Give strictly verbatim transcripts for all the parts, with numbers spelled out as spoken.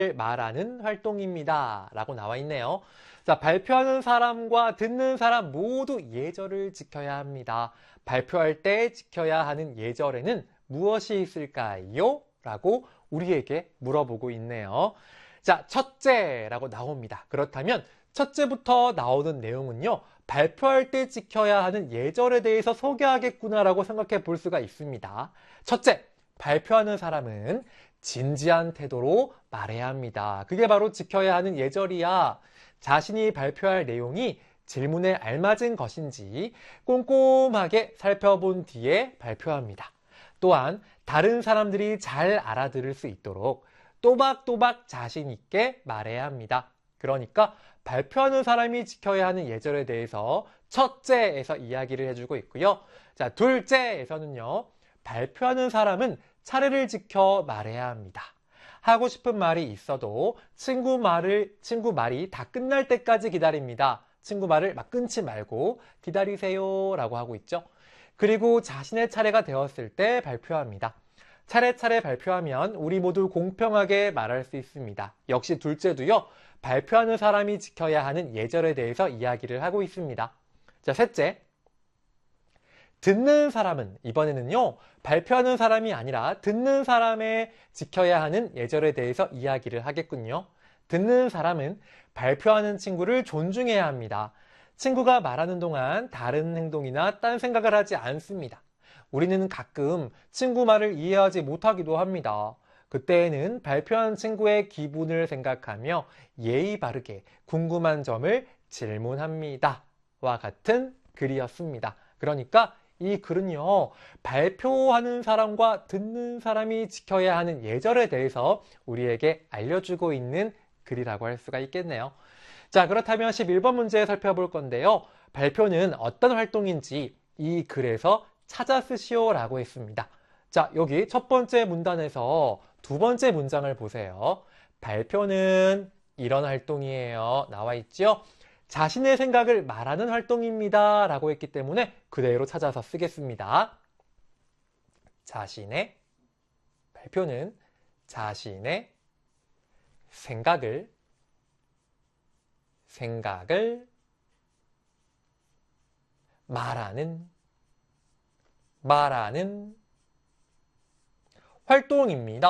말하는 활동입니다. 라고 나와 있네요. 자, 발표하는 사람과 듣는 사람 모두 예절을 지켜야 합니다. 발표할 때 지켜야 하는 예절에는 무엇이 있을까요? 라고 우리에게 물어보고 있네요. 자, 첫째라고 나옵니다. 그렇다면 첫째부터 나오는 내용은요, 발표할 때 지켜야 하는 예절에 대해서 소개하겠구나라고 생각해 볼 수가 있습니다. 첫째, 발표하는 사람은 진지한 태도로 말해야 합니다. 그게 바로 지켜야 하는 예절이야. 자신이 발표할 내용이 질문에 알맞은 것인지 꼼꼼하게 살펴본 뒤에 발표합니다. 또한 다른 사람들이 잘 알아들을 수 있도록 또박또박 자신 있게 말해야 합니다. 그러니까 발표하는 사람이 지켜야 하는 예절에 대해서 첫째에서 이야기를 해주고 있고요. 자, 둘째에서는요, 발표하는 사람은 차례를 지켜 말해야 합니다. 하고 싶은 말이 있어도 친구 말을, 친구 말이 다 끝날 때까지 기다립니다. 친구 말을 막 끊지 말고 기다리세요 라고 하고 있죠. 그리고 자신의 차례가 되었을 때 발표합니다. 차례차례 발표하면 우리 모두 공평하게 말할 수 있습니다. 역시 둘째도요, 발표하는 사람이 지켜야 하는 예절에 대해서 이야기를 하고 있습니다. 자, 셋째. 듣는 사람은 이번에는요, 발표하는 사람이 아니라 듣는 사람의 지켜야 하는 예절에 대해서 이야기를 하겠군요. 듣는 사람은 발표하는 친구를 존중해야 합니다. 친구가 말하는 동안 다른 행동이나 딴 생각을 하지 않습니다. 우리는 가끔 친구 말을 이해하지 못하기도 합니다. 그때에는 발표한 친구의 기분을 생각하며 예의 바르게 궁금한 점을 질문합니다. 와 같은 글이었습니다. 그러니까 이 글은요, 발표하는 사람과 듣는 사람이 지켜야 하는 예절에 대해서 우리에게 알려주고 있는 글이라고 할 수가 있겠네요. 자, 그렇다면 십일 번 문제 살펴볼 건데요. 발표는 어떤 활동인지 이 글에서 찾아 쓰시오 라고 했습니다. 자, 여기 첫 번째 문단에서 두 번째 문장을 보세요. 발표는 이런 활동이에요. 나와 있죠? 자신의 생각을 말하는 활동입니다. 라고 했기 때문에 그대로 찾아서 쓰겠습니다. 자신의, 발표는 자신의 생각을, 생각을 말하는, 말하는 활동입니다.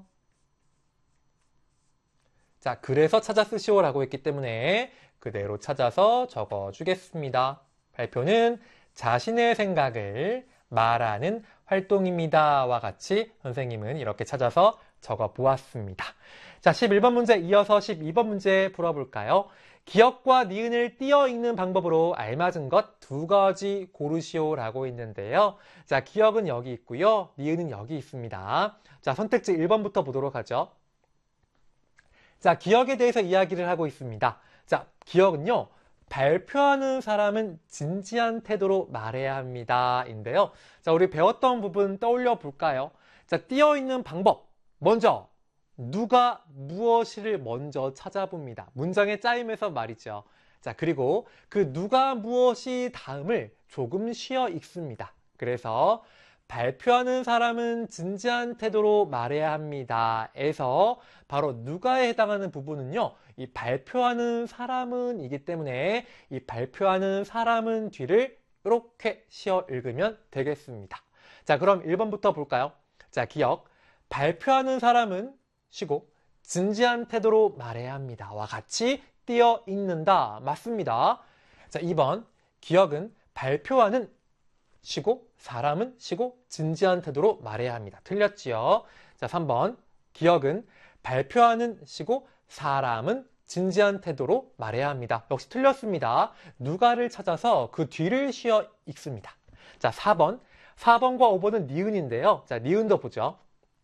자, 그래서 찾아 쓰시오라고 했기 때문에 그대로 찾아서 적어주겠습니다. 발표는 자신의 생각을 말하는 활동입니다와 같이 선생님은 이렇게 찾아서 적어 보았습니다. 자, 십일 번 문제 이어서 십이 번 문제 풀어볼까요? 기역과 니은을 띄어 읽는 방법으로 알맞은 것 두 가지 고르시오라고 있는데요. 자, 기역은 여기 있고요. 니은은 여기 있습니다. 자, 선택지 일 번부터 보도록 하죠. 자, 기역에 대해서 이야기를 하고 있습니다. 자, 기역은요, 발표하는 사람은 진지한 태도로 말해야 합니다. 인데요. 자, 우리 배웠던 부분 떠올려 볼까요? 자, 띄어 있는 방법. 먼저, 누가 무엇을 먼저 찾아봅니다. 문장의 짜임에서 말이죠. 자, 그리고 그 누가 무엇이 다음을 조금 쉬어 읽습니다. 그래서 발표하는 사람은 진지한 태도로 말해야 합니다. 에서 바로 누가에 해당하는 부분은요, 이 발표하는 사람은 이기 때문에 이 발표하는 사람은 뒤를 이렇게 쉬어 읽으면 되겠습니다. 자, 그럼 일 번부터 볼까요? 자, 기역. 발표하는 사람은 쉬고 진지한 태도로 말해야 합니다. 와 같이 띄어 읽는다. 맞습니다. 자, 이 번. 기역은 발표하는 쉬고 사람은 쉬고 진지한 태도로 말해야 합니다. 틀렸지요? 자, 삼 번. 기역은 발표하는 쉬고 사람은 진지한 태도로 말해야 합니다. 역시 틀렸습니다. 누가를 찾아서 그 뒤를 쉬어 읽습니다. 자, 사 번. 사 번과 오 번은 니은인데요. 자, 니은도 보죠.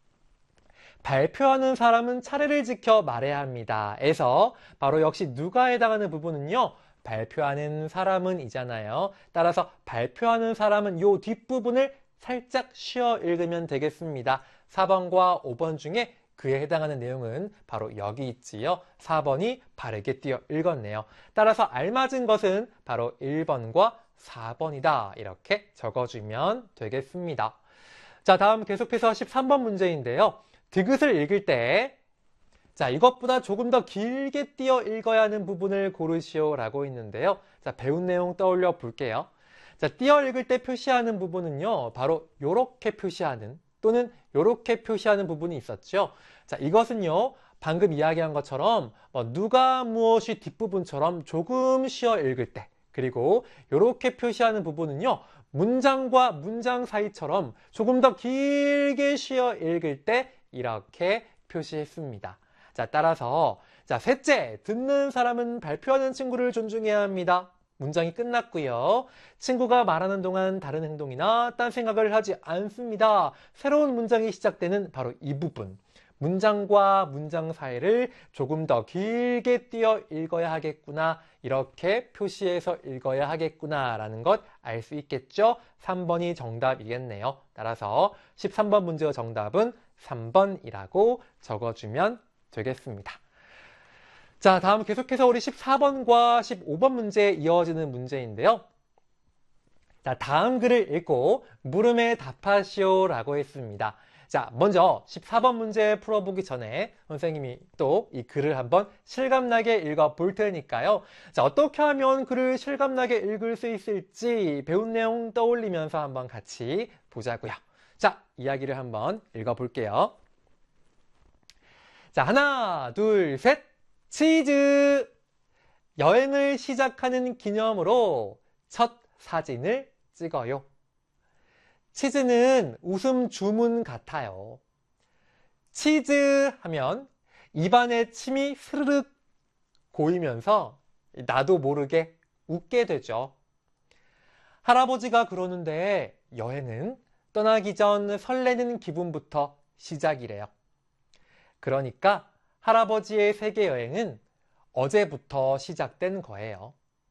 발표하는 사람은 차례를 지켜 말해야 합니다. 에서 바로 역시 누가에 해당하는 부분은요, 발표하는 사람은 이잖아요. 따라서 발표하는 사람은 요 뒷부분을 살짝 쉬어 읽으면 되겠습니다. 사 번과 오 번 중에 그에 해당하는 내용은 바로 여기 있지요. 사 번이 바르게 띄어 읽었네요. 따라서 알맞은 것은 바로 일 번과 사 번이다. 이렇게 적어주면 되겠습니다. 자, 다음 계속해서 십삼 번 문제인데요. 디귿을 읽을 때 자, 이것보다 조금 더 길게 띄어 읽어야 하는 부분을 고르시오 라고 있는데요. 자, 배운 내용 떠올려 볼게요. 자, 띄어 읽을 때 표시하는 부분은요, 바로 요렇게 표시하는 또는 요렇게 표시하는 부분이 있었죠. 자, 이것은요, 방금 이야기한 것처럼 뭐 누가 무엇이 뒷부분처럼 조금 쉬어 읽을 때, 그리고 요렇게 표시하는 부분은요, 문장과 문장 사이처럼 조금 더 길게 쉬어 읽을 때 이렇게 표시했습니다. 자, 따라서 자, 셋째, 듣는 사람은 발표하는 친구를 존중해야 합니다. 문장이 끝났고요. 친구가 말하는 동안 다른 행동이나 딴 생각을 하지 않습니다. 새로운 문장이 시작되는 바로 이 부분. 문장과 문장 사이를 조금 더 길게 띄어 읽어야 하겠구나. 이렇게 표시해서 읽어야 하겠구나 라는 것 알 수 있겠죠? 삼 번이 정답이겠네요. 따라서 십삼 번 문제의 정답은 삼 번이라고 적어주면 되겠습니다. 자, 다음 계속해서 우리 십사 번과 십오 번 문제에 이어지는 문제인데요. 자, 다음 글을 읽고 물음에 답하시오 라고 했습니다. 자, 먼저 십사 번 문제 풀어보기 전에 선생님이 또 이 글을 한번 실감나게 읽어 볼 테니까요. 자, 어떻게 하면 글을 실감나게 읽을 수 있을지 배운 내용 떠올리면서 한번 같이 보자고요. 자, 이야기를 한번 읽어 볼게요. 자, 하나, 둘, 셋. 치즈! 여행을 시작하는 기념으로 첫 사진을 찍어요. 치즈는 웃음 주문 같아요. 치즈 하면 입안에 침이 스르륵 고이면서 나도 모르게 웃게 되죠. 할아버지가 그러는데 여행은 떠나기 전 설레는 기분부터 시작이래요. 그러니까 할아버지의 세계 여행은 어제부터 시작된 거예요.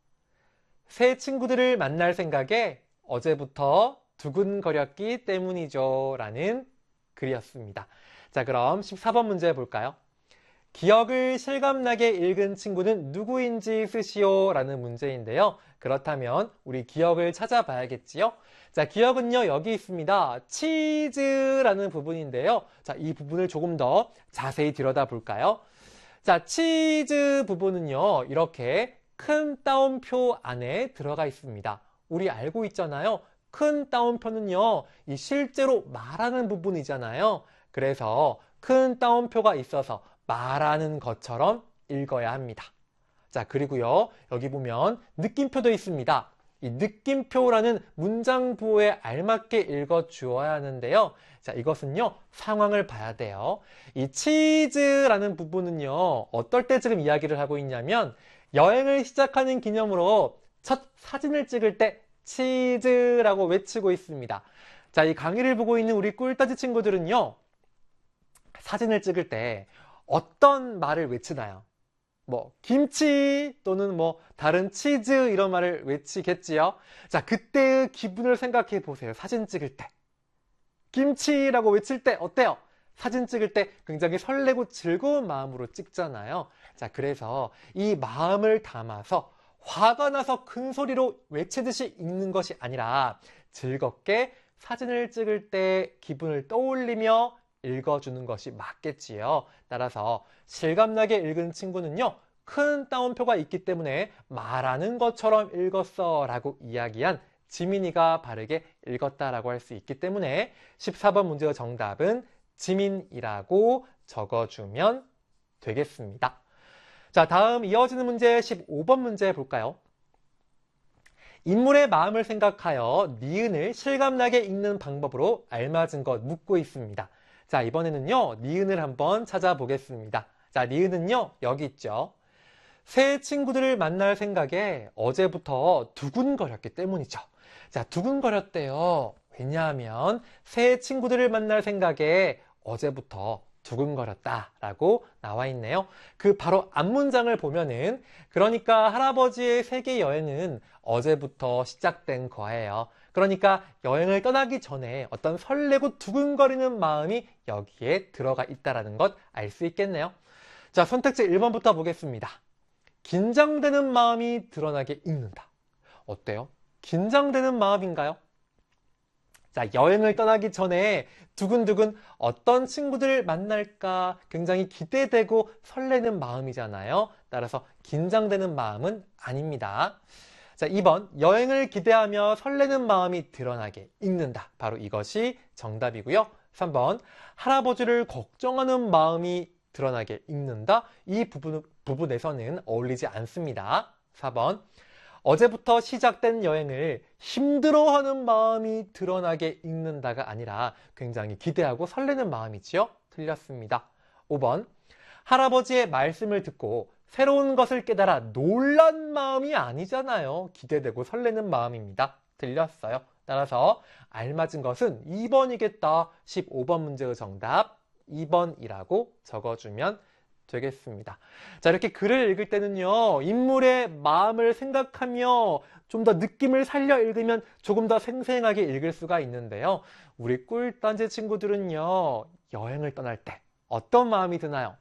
새 친구들을 만날 생각에 어제부터 두근거렸기 때문이죠. 라는 글이었습니다. 자, 그럼 십사 번 문제 볼까요? 기억을 실감나게 읽은 친구는 누구인지 쓰시오 라는 문제인데요. 그렇다면 우리 기억을 찾아봐야겠지요? 자, 기억은요, 여기 있습니다. 치즈라는 부분인데요. 자, 이 부분을 조금 더 자세히 들여다볼까요? 자, 치즈 부분은요, 이렇게 큰 따옴표 안에 들어가 있습니다. 우리 알고 있잖아요. 큰 따옴표는요, 이 실제로 말하는 부분이잖아요. 그래서 큰 따옴표가 있어서 말하는 것처럼 읽어야 합니다. 자, 그리고요, 여기 보면 느낌표도 있습니다. 이 느낌표라는 문장 부호에 알맞게 읽어 주어야 하는데요. 자, 이것은요, 상황을 봐야 돼요. 이 치즈라는 부분은요, 어떨 때 지금 이야기를 하고 있냐면, 여행을 시작하는 기념으로 첫 사진을 찍을 때 치즈라고 외치고 있습니다. 자, 이 강의를 보고 있는 우리 꿀따지 친구들은요, 사진을 찍을 때 어떤 말을 외치나요? 뭐 김치 또는 뭐 다른 치즈 이런 말을 외치겠지요. 자, 그때의 기분을 생각해 보세요. 사진 찍을 때 김치라고 외칠 때 어때요? 사진 찍을 때 굉장히 설레고 즐거운 마음으로 찍잖아요. 자, 그래서 이 마음을 담아서 화가 나서 큰 소리로 외치듯이 읽는 것이 아니라 즐겁게 사진을 찍을 때 기분을 떠올리며 읽어주는 것이 맞겠지요. 따라서 실감나게 읽은 친구는요, 큰 따옴표가 있기 때문에 말하는 것처럼 읽었어 라고 이야기한 지민이가 바르게 읽었다라고 할 수 있기 때문에 십사 번 문제의 정답은 지민이라고 적어주면 되겠습니다. 자, 다음 이어지는 문제 십오 번 문제 볼까요? 인물의 마음을 생각하여 니은을 실감나게 읽는 방법으로 알맞은 것 묻고 있습니다. 자, 이번에는요, 니은을 한번 찾아보겠습니다. 자, 니은은요, 여기 있죠. 새 친구들을 만날 생각에 어제부터 두근거렸기 때문이죠. 자, 두근거렸대요. 왜냐하면 새 친구들을 만날 생각에 어제부터 두근거렸다라고 나와 있네요. 그 바로 앞문장을 보면은 그러니까 할아버지의 세계 여행은 어제부터 시작된 거예요. 그러니까 여행을 떠나기 전에 어떤 설레고 두근거리는 마음이 여기에 들어가 있다는 것 알 수 있겠네요. 자, 선택지 일 번부터 보겠습니다. 긴장되는 마음이 드러나게 읽는다. 어때요? 긴장되는 마음인가요? 자, 여행을 떠나기 전에 두근두근 어떤 친구들을 만날까 굉장히 기대되고 설레는 마음이잖아요. 따라서 긴장되는 마음은 아닙니다. 자, 이 번 여행을 기대하며 설레는 마음이 드러나게 읽는다. 바로 이것이 정답이고요. 삼 번 할아버지를 걱정하는 마음이 드러나게 읽는다. 이 부분, 부분에서는 어울리지 않습니다. 사 번 어제부터 시작된 여행을 힘들어하는 마음이 드러나게 읽는다가 아니라 굉장히 기대하고 설레는 마음이지요? 틀렸습니다. 오 번 할아버지의 말씀을 듣고 새로운 것을 깨달아 놀란 마음이 아니잖아요. 기대되고 설레는 마음입니다. 틀렸어요. 따라서 알맞은 것은 이 번이겠다. 십오 번 문제의 정답 이 번이라고 적어주면 되겠습니다. 자, 이렇게 글을 읽을 때는요, 인물의 마음을 생각하며 좀 더 느낌을 살려 읽으면 조금 더 생생하게 읽을 수가 있는데요. 우리 꿀단지 친구들은요, 여행을 떠날 때 어떤 마음이 드나요?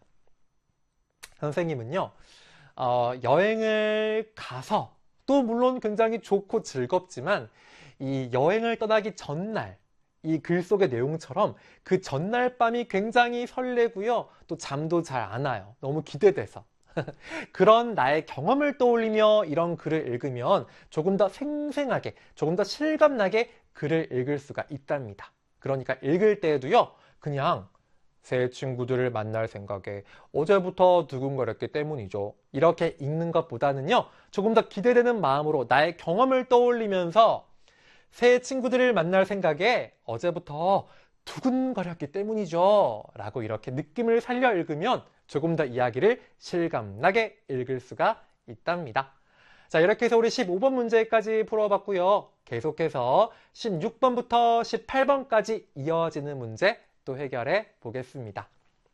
선생님은요, 어, 여행을 가서 또 물론 굉장히 좋고 즐겁지만 이 여행을 떠나기 전날 이 글 속의 내용처럼 그 전날 밤이 굉장히 설레고요. 또 잠도 잘 안 와요. 너무 기대돼서. 그런 나의 경험을 떠올리며 이런 글을 읽으면 조금 더 생생하게, 조금 더 실감나게 글을 읽을 수가 있답니다. 그러니까 읽을 때에도요. 그냥 새 친구들을 만날 생각에 어제부터 두근거렸기 때문이죠. 이렇게 읽는 것보다는요. 조금 더 기대되는 마음으로 나의 경험을 떠올리면서 새 친구들을 만날 생각에 어제부터 두근거렸기 때문이죠. 라고 이렇게 느낌을 살려 읽으면 조금 더 이야기를 실감나게 읽을 수가 있답니다. 자, 이렇게 해서 우리 십오 번 문제까지 풀어봤고요. 계속해서 십육 번부터 십팔 번까지 이어지는 문제 또 해결해 보겠습니다.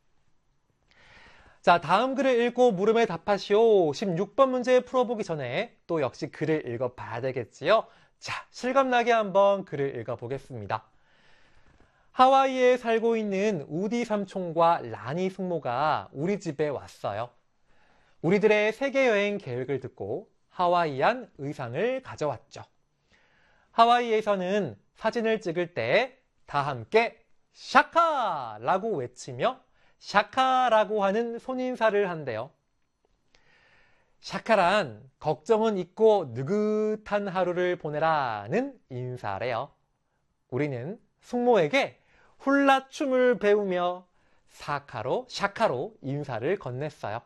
자, 다음 글을 읽고 물음에 답하시오. 십육 번 문제 풀어보기 전에 또 역시 글을 읽어봐야 되겠지요. 자, 실감나게 한번 글을 읽어보겠습니다. 하와이에 살고 있는 우디 삼촌과 라니 숙모가 우리 집에 왔어요. 우리들의 세계여행 계획을 듣고 하와이안 의상을 가져왔죠. 하와이에서는 사진을 찍을 때 다 함께 샤카라고 외치며 샤카라고 하는 손인사를 한대요. 샤카란 걱정은 잊고 느긋한 하루를 보내라는 인사래요. 우리는 숙모에게 훌라춤을 배우며 사카로, 샤카로 인사를 건넸어요.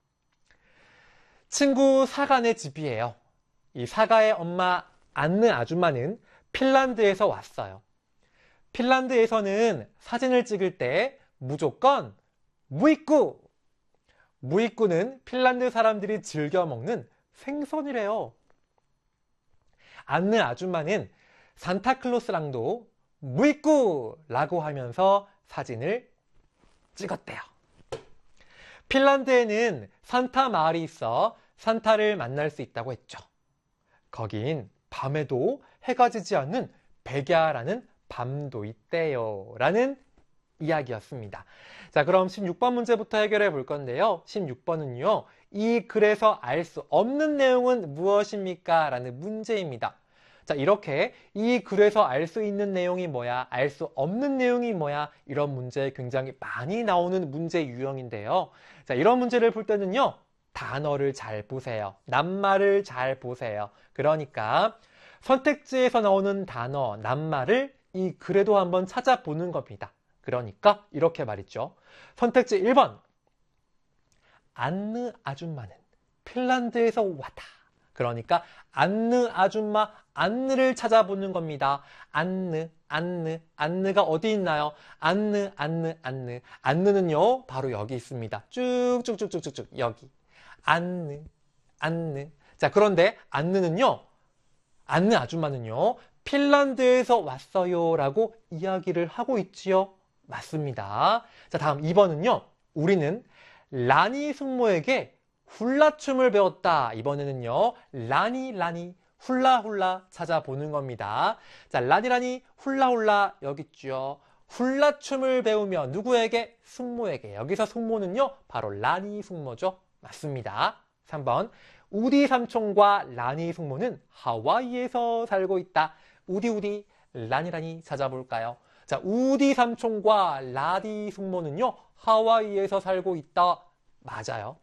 친구 사가네 집이에요. 이 사가의 엄마 안느 아줌마는 핀란드에서 왔어요. 핀란드에서는 사진을 찍을 때 무조건 무이꾸! 무이꾸는 핀란드 사람들이 즐겨 먹는 생선이래요. 안느 아줌마는 산타클로스랑도 무이꾸라고 하면서 사진을 찍었대요. 핀란드에는 산타 마을이 있어 산타를 만날 수 있다고 했죠. 거긴 밤에도 해가 지지 않는 백야라는 밤도 있대요. 라는 이야기였습니다. 자, 그럼 십육 번 문제부터 해결해 볼 건데요. 십육 번은요. 이 글에서 알 수 없는 내용은 무엇입니까? 라는 문제입니다. 자, 이렇게 이 글에서 알 수 있는 내용이 뭐야? 알 수 없는 내용이 뭐야? 이런 문제 굉장히 많이 나오는 문제 유형인데요. 자, 이런 문제를 볼 때는요. 단어를 잘 보세요. 낱말을 잘 보세요. 그러니까 선택지에서 나오는 단어, 낱말을 이 글에도 한번 찾아보는 겁니다. 그러니까 이렇게 말이죠. 선택지 일 번. 안느 아줌마는 핀란드에서 왔다. 그러니까 안느 아줌마, 안느를 찾아보는 겁니다. 안느, 안느, 안느가 어디 있나요? 안느, 안느, 안느. 안느는요, 바로 여기 있습니다. 쭉쭉쭉쭉쭉쭉 여기. 안느, 안느. 자, 그런데 안느는요, 안느 아줌마는요, 핀란드에서 왔어요 라고 이야기를 하고 있지요. 맞습니다. 자, 다음 이 번은요. 우리는 라니 숙모에게 훌라춤을 배웠다. 이번에는요. 라니 라니 훌라훌라 찾아보는 겁니다. 자, 라니 라니 훌라훌라 여기 있죠. 훌라춤을 배우며 누구에게? 숙모에게. 여기서 숙모는요. 바로 라니 숙모죠. 맞습니다. 삼 번 우디 삼촌과 라니 숙모는 하와이에서 살고 있다. 우디 우디 라니라니 찾아볼까요? 자, 우디 삼촌과 라디 숙모는요, 하와이에서 살고 있다. 맞아요.